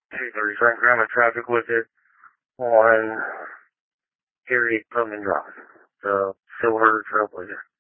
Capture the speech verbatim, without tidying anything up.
two thirty-five gram of traffic with it on Harriet Tubman Drive, the silver trailblazer.